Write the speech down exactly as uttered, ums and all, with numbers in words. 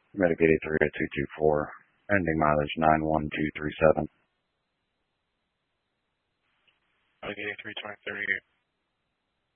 Medic eighty-three at two two four, ending mileage nine one two three seven. Medic eighty-three twenty thirty-eight.